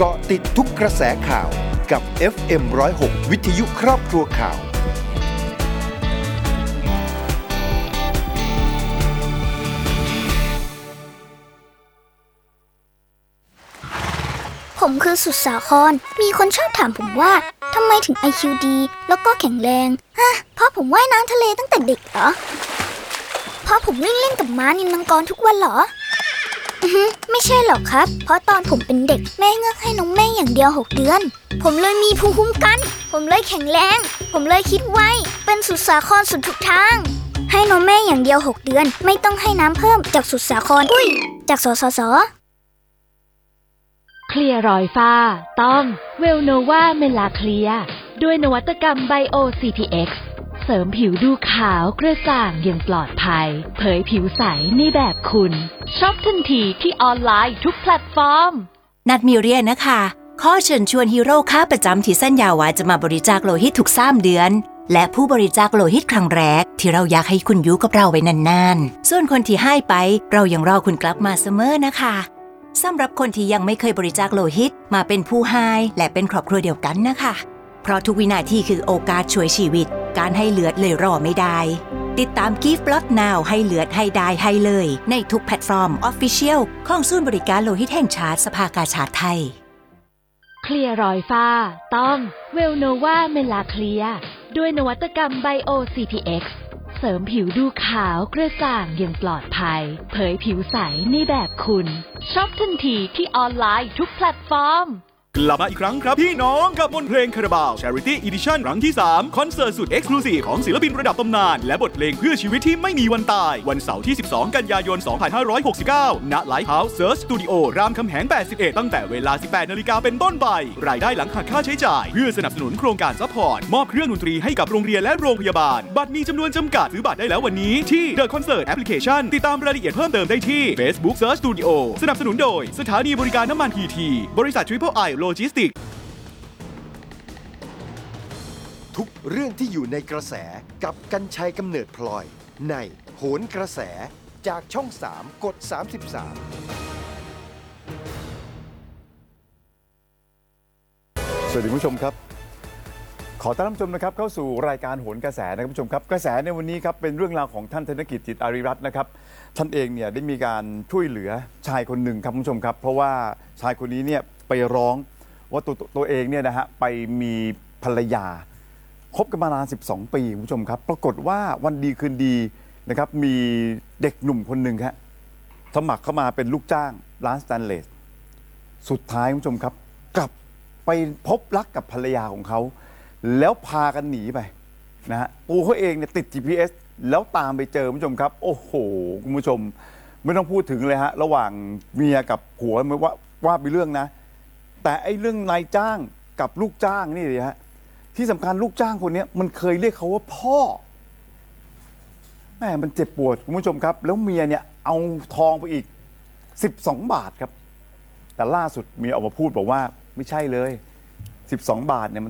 เกาะติดทุกกระแสข่าวกับ FM 106 วิทยุครอบครัวข่าวผมคือสุดสาครมีคนชอบถามผมว่าทำไมถึง IQ ดีแล้วก็แข็งแรงเพราะผมว่ายน้ำทะเลตั้งแต่เด็กเหรอเพราะผมวิ่งเล่นกับม้านิลมังกรทุกวันเหรอไม่ใช่หรอกครับเพราะตอนผมเป็นเด็กแม่เงือกให้นมแม่อย่างเดียว6 เดือนผมเลยมีภูมิคุ้มกันผมเลยแข็งแรงผมเลยคิดไวเป็นสุดสาครสุดทุกทางให้นมแม่อย่างเดียว6 เดือนไม่ต้องให้น้ำเพิ่มจากสุดสาครจากสสส. เคลียร์รอยฝ้าต้องเวลโนวาเมลาเคลียร์ด้วยนวัตกรรมไบโอ CPX เสริมผิวดูขาวกระจ่างอย่างปลอดภัยเผยผิวใสในแบบคุณช็อปทันทีที่ออนไลน์ทุกแพลตฟอร์มนัดมีเรียนนะคะข้อเชิญชวนฮีโร่ค้าประจำที่สัญญาว่าจะมาบริจาคโลหิตทุก3 เดือนและผู้บริจาคโลหิตครั้งแรกที่เราอยากให้คุณอยู่กับเราไว้นานๆส่วนคนที่ให้ไปเรายังรอคุณกลับมาเสมอนะคะสำหรับคนที่ยังไม่เคยบริจาคโลหิตมาเป็นผู้ให้และเป็นครอบครัวเดียวกันนะคะเพราะทุกวินาทีคือโอกาสช่วยชีวิตการให้เลือดเลยรอไม่ได้ติดตาม Give Blood Now ให้เลือดให้ได้ให้เลยในทุกแพลตฟอร์ม Official ของศูนย์บริการโลหิตแห่งชาติสภากาชาดไทยเคลียร์รอยฝ้าต้องเวลโนวาเมลาเคลียร์ด้วยนวัตกรรมไบโอ CPX เสริมผิวดูขาวกระจ่างอย่างปลอดภัยเผยผิวใสในแบบคุณช็อปทันทีที่ออนไลน์ทุกแพลตฟอร์มกลับมาอีกครั้งครับพี่น้องกับมนต์เพลงคาราบาว Charity Edition ครั้งที่ 3 คอนเสิร์ตสุด Exclusive ของศิลปินระดับตำนานและบทเพลงเพื่อชีวิตที่ไม่มีวันตายวันเสาร์ที่ 12 กันยายน 2569 ณ Lighthouse Search Studio รามคำแหง 81 ตั้งแต่เวลา 18 นาฬิกาเป็นต้นไปรายได้หลังหักค่าใช้จ่ายเพื่อสนับสนุนโครงการซัพพอร์ตมอบเครื่องดนตรีให้กับโรงเรียนและโรงพยาบาลบัตรมีจำนวนจำกัดซื้อบัตรได้แล้ววันนี้ที่ The Concert Application ติดตามรายละเอียดเพิ่มเติมได้ที่ Facebook Search Studio สนับสนุนโดยสถานีบริการน้ำมัน PT บริษัท Triple I Logistics ทุกเรื่องที่อยู่ในกระแสกับกรรชัยกำเนิดพลอยในโหนกระแสจากช่อง 3 กด 33 สวัสดีผู้ชมครับขอต้อนรับผู้ชมนะครับเข้าสู่รายการโหนกระแสนะครับผู้ชมครับกระแสในวันนี้ครับเป็นเรื่องราวของท่านธนกิจจิตอารีรัตน์นะครับท่านเองเนี่ยได้มีการช่วยเหลือชายคนหนึ่งครับผู้ชมครับเพราะว่าชายคนนี้เนี่ยไปร้องว่าตัวเองเนี่ยนะฮะไปมีภรรยาคบกันมานาน12 ปีคุณผู้ชมครับปรากฏว่าวันดีคืนดีนะครับมีเด็กหนุ่มคนหนึ่งครับสมัครเข้ามาเป็นลูกจ้างร้านสแตนเลสสุดท้ายคุณผู้ชมครับกลับไปพบรักกับภรรยาของเขาแล้วพากันหนีไปนะฮะตัวเขาเองเนี่ยติด GPS แล้วตามไปเจอคุณผู้ชมครับโอ้โหคุณผู้ชมไม่ต้องพูดถึงเลยฮะระหว่างเมียกับผัวไม่ว่าไปเรื่องนะแต่ไอ้เรื่องนายจ้างกับลูกจ้างนี่เลยฮะที่สำคัญลูกจ้างคนนี้มันเคยเรียกเขาว่าพ่อแม่มันเจ็บปวดคุณผู้ชมครับแล้วเมียเนี่ยเอาทองไปอีก12 บาทครับแต่ล่าสุดเมียออกมาพูดบอกว่าไม่ใช่เลย12 บาทเนี่ยมัน